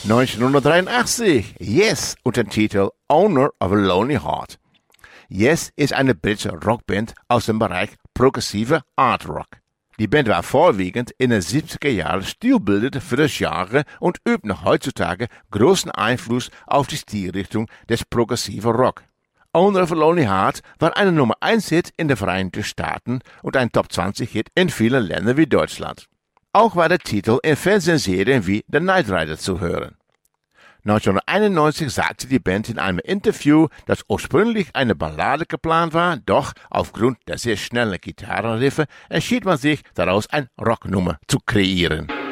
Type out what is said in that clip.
1983, Yes, unter dem Titel Owner of a Lonely Heart. Yes ist eine britische Rockband aus dem Bereich progressive Art Rock. Die Band war vorwiegend in den 70er Jahren Stilbilder für das Genre und übt noch heutzutage großen Einfluss auf die Stilrichtung des progressiven Rock. Owner of a Lonely Heart war eine Nummer 1 Hit in den Vereinigten Staaten und ein Top 20 Hit in vielen Ländern wie Deutschland. Auch war der Titel in Fernsehserien wie The Knight Rider zu hören. 1991 sagte die Band in einem Interview, dass ursprünglich eine Ballade geplant war, doch aufgrund der sehr schnellen Gitarrenriffe entschied man sich, daraus eine Rocknummer zu kreieren.